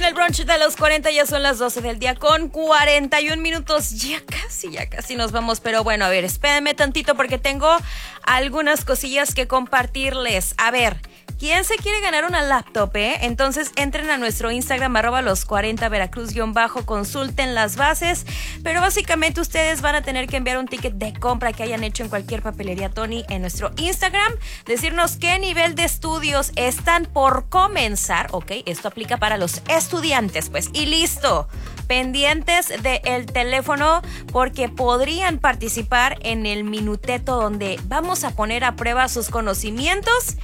en el brunch de los 40 ya son las 12 del día con 41 minutos. Ya casi nos vamos. Pero bueno, a ver, espérenme tantito porque tengo algunas cosillas que compartirles. A ver, ¿quién se quiere ganar una laptop, Entonces entren a nuestro Instagram, @los40 Veracruz _ consulten las bases. Pero básicamente ustedes van a tener que enviar un ticket de compra que hayan hecho en cualquier papelería Tony en nuestro Instagram. Decirnos qué nivel de estudios están por comenzar, ¿ok? Esto aplica para los estudiantes, pues. Y listo. Pendientes del teléfono porque podrían participar en el minuteto donde vamos a poner a prueba sus conocimientos.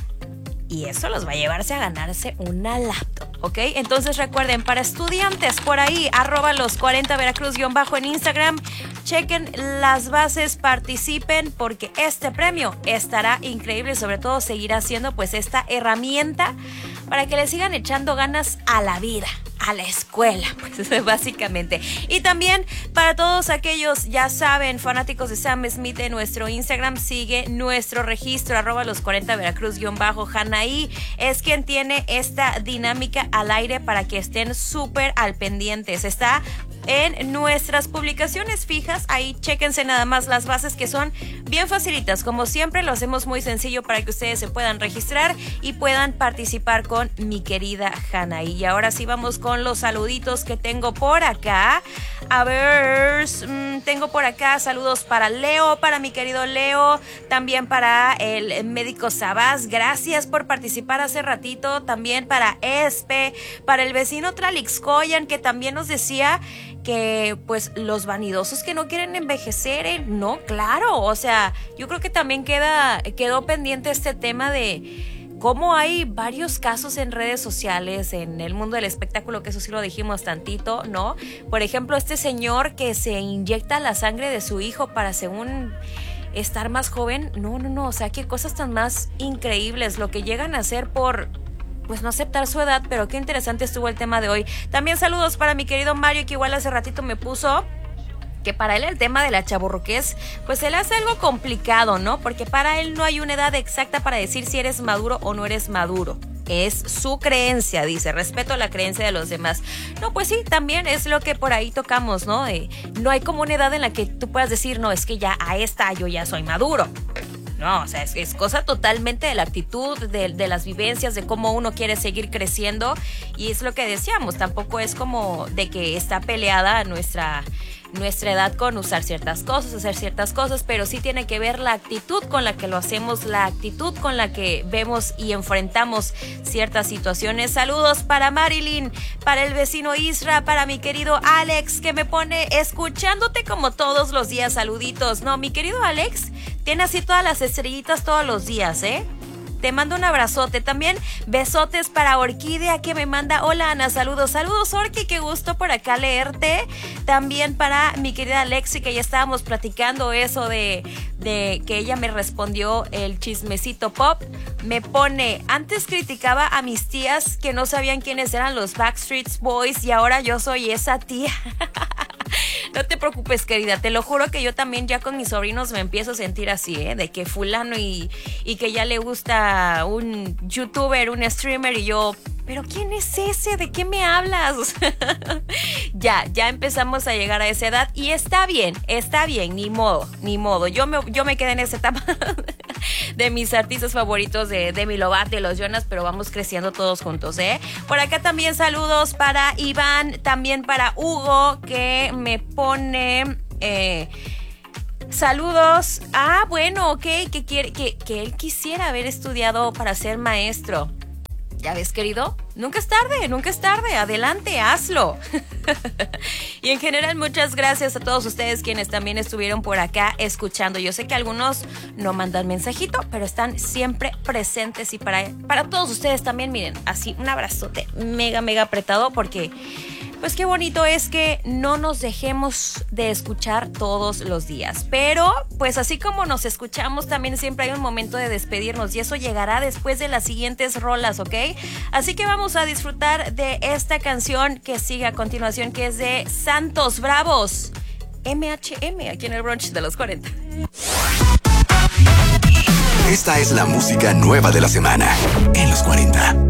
Y eso los va a llevarse a ganarse una laptop, ¿ok? Entonces recuerden, para estudiantes por ahí, @los40 Veracruz _ en Instagram, chequen las bases, participen porque este premio estará increíble y sobre todo seguirá siendo pues esta herramienta para que le sigan echando ganas a la vida, a la escuela, pues básicamente. Y también para todos aquellos, ya saben, fanáticos de Sam Smith en nuestro Instagram, sigue nuestro registro, @los40 Veracruz _ Hanaí es quien tiene esta dinámica al aire para que estén súper al pendientes. Está en nuestras publicaciones fijas, ahí chéquense nada más las bases que son bien facilitas. Como siempre lo hacemos muy sencillo para que ustedes se puedan registrar y puedan participar con mi querida Hanaí. Y ahora sí vamos con los saluditos que tengo por acá. A ver, tengo por acá saludos para Leo, para mi querido Leo, también para el médico Sabás, gracias por participar hace ratito, también para Espe, para el vecino Tlalixcoyan que también nos decía que pues los vanidosos que no quieren envejecer, no, claro, o sea, yo creo que también quedó pendiente este tema de cómo hay varios casos en redes sociales, en el mundo del espectáculo, que eso sí lo dijimos tantito, ¿no? Por ejemplo, este señor que se inyecta la sangre de su hijo para, según, estar más joven. No, o sea, qué cosas tan más increíbles lo que llegan a hacer por pues no aceptar su edad, pero qué interesante estuvo el tema de hoy. También saludos para mi querido Mario, que igual hace ratito me puso que para él el tema de la chavorruquez pues se le hace algo complicado, ¿no? Porque para él no hay una edad exacta para decir si eres maduro o no eres maduro. Es su creencia, dice, respeto la creencia de los demás. No, pues sí, también es lo que por ahí tocamos, ¿no? No hay como una edad en la que tú puedas decir, no, es que ya a esta yo ya soy maduro. No, o sea, es cosa totalmente de la actitud, de las vivencias, de cómo uno quiere seguir creciendo. Y es lo que decíamos, tampoco es como de que está peleada nuestra edad con usar ciertas cosas, hacer ciertas cosas, pero sí tiene que ver la actitud con la que lo hacemos, la actitud con la que vemos y enfrentamos ciertas situaciones. Saludos para Marilyn, para el vecino Isra, para mi querido Alex, que me pone escuchándote como todos los días. Saluditos. No, mi querido Alex tiene así todas las estrellitas todos los días, Te mando un abrazote. También besotes para Orquídea, que me manda, hola Ana, saludos Orqui, qué gusto por acá leerte. También para mi querida Alexi, que ya estábamos platicando eso de que ella me respondió el chismecito pop. Me pone, antes criticaba a mis tías que no sabían quiénes eran los Backstreet Boys y ahora yo soy esa tía. No te preocupes, querida, te lo juro que yo también ya con mis sobrinos me empiezo a sentir así, de que fulano y que ya le gusta un youtuber, un streamer, y yo, ¿pero quién es ese? ¿De qué me hablas? Ya empezamos a llegar a esa edad y está bien, ni modo. Yo me quedé en esa etapa de mis artistas favoritos, de Demi Lovato, de los Jonas, pero vamos creciendo todos juntos, Por acá también saludos para Iván, también para Hugo, que me pone saludos. Ah, bueno, ok, que él quisiera haber estudiado para ser maestro. ¿Ya ves, querido? Nunca es tarde, adelante, hazlo. Y en general, muchas gracias a todos ustedes quienes también estuvieron por acá escuchando. Yo sé que algunos no mandan mensajito, pero están siempre presentes. Y para todos ustedes también, miren, así un abrazote mega apretado, porque pues qué bonito es que no nos dejemos de escuchar todos los días. Pero pues así como nos escuchamos, también siempre hay un momento de despedirnos, y eso llegará después de las siguientes rolas, ¿ok? Así que vamos a disfrutar de esta canción que sigue a continuación, que es de Santos Bravos, MHM, aquí en el brunch de los 40. Esta es la música nueva de la semana en los 40.